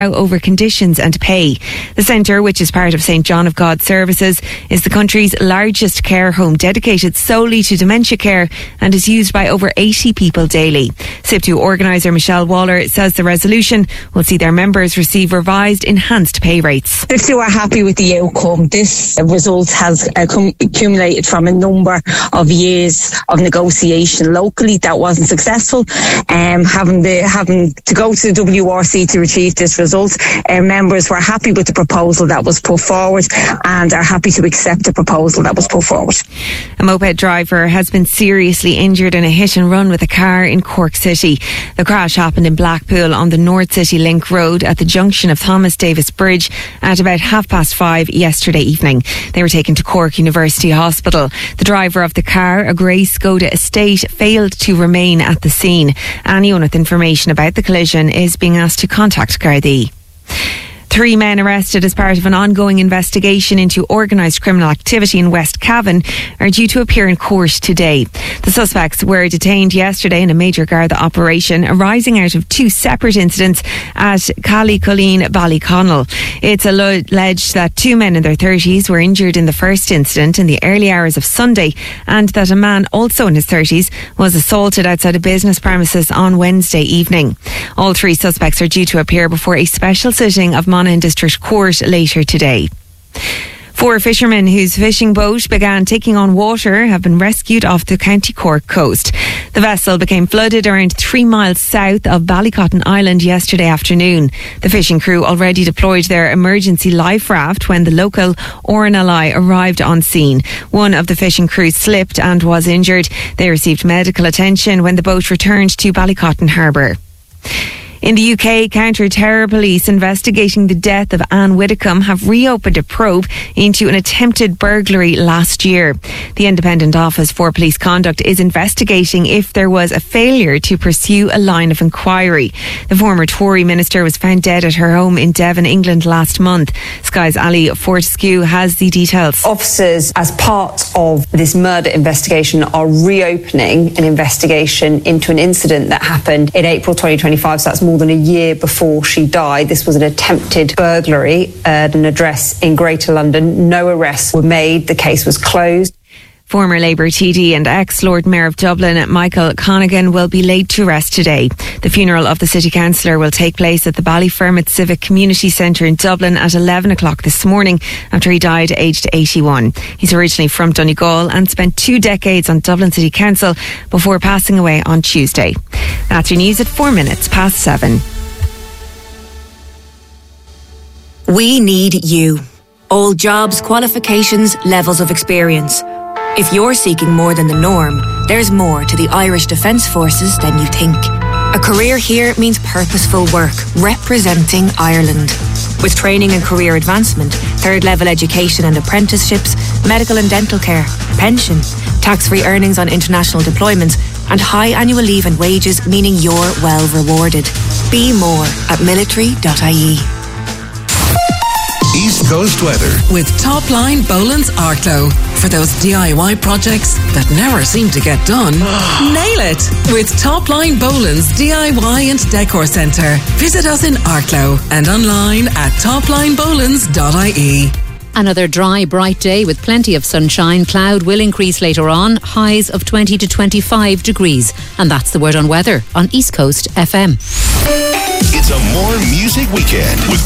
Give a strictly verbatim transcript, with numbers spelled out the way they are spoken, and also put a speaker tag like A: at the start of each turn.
A: over conditions and pay. The centre, which is part of Saint John of God Services, is the country's largest care home dedicated solely to dementia care and is used by over eighty people daily. S I P T U organiser Michelle Waller says the resolution will see their members receive revised, enhanced pay rates.
B: S I P T U are happy with the outcome. This result has accumulated from a number of years of negotiation locally that wasn't successful. Um, having the having to go to the W R C to achieve this result, our members were happy with the proposal that was put forward and are happy to accept the proposal that was put forward.
A: A moped driver has been seriously injured in a hit and run with a car in Cork City. The crash happened in Blackpool on the North City Link Road at the junction of Thomas Davis Bridge at about half past five yesterday evening. They were taken to Cork University Hospital. The driver of the car, a grey Skoda Estate, failed to remain at the scene. Anyone with information about the collision is being asked to contact Gardaí. Three men arrested as part of an ongoing investigation into organised criminal activity in West Cavan are due to appear in court today. The suspects were detained yesterday in a major Garda operation arising out of two separate incidents at Callycolleen, Ballyconnell. It's alleged that two men in their thirties were injured in the first incident in the early hours of Sunday, and that a man also in his thirties was assaulted outside a business premises on Wednesday evening. All three suspects are due to appear before a special sitting of Monaghan District Court later today. Four fishermen whose fishing boat began taking on water have been rescued off the County Cork coast. The vessel became flooded around three miles south of Ballycotton Island yesterday afternoon. The fishing crew already deployed their emergency life raft when the local Oranalai arrived on scene. One of the fishing crew slipped and was injured. They received medical attention when the boat returned to Ballycotton Harbour. In the U K, counter-terror police investigating the death of Anne Widdecombe have reopened a probe into an attempted burglary last year. The Independent Office for Police Conduct is investigating if there was a failure to pursue a line of inquiry. The former Tory minister was found dead at her home in Devon, England last month. Sky's Ali Fortescue has the details.
C: Officers, as part of this murder investigation, are reopening an investigation into an incident that happened in April twenty twenty-five, so that's more more than a year before she died. This was an attempted burglary at an address in Greater London. No arrests were made. The case was closed.
A: Former Labour T D and ex-Lord Mayor of Dublin, Michael Conaghan, will be laid to rest today. The funeral of the City Councillor will take place at the Ballyfermot Civic Community Centre in Dublin at eleven o'clock this morning after he died aged eighty-one. He's originally from Donegal and spent two decades on Dublin City Council before passing away on Tuesday. That's your news at four minutes past seven.
D: We need you. All jobs, qualifications, levels of experience. If you're seeking more than the norm, there's more to the Irish Defence Forces than you think. A career here means purposeful work, representing Ireland. With training and career advancement, third level education and apprenticeships, medical and dental care, pension, tax-free earnings on international deployments, and high annual leave and wages, meaning you're well rewarded. Be more at military dot I E.
E: East Coast weather
F: with Topline Boland's Arklow. For those D I Y projects that never seem to get done, nail it with Topline Boland's D I Y and Decor Centre. Visit us in Arklow and online at topline bolands dot I E.
G: Another dry, bright day with plenty of sunshine. Cloud will increase later on, highs of twenty to twenty-five degrees. And that's the word on weather on East Coast F M.
E: It's a more music weekend with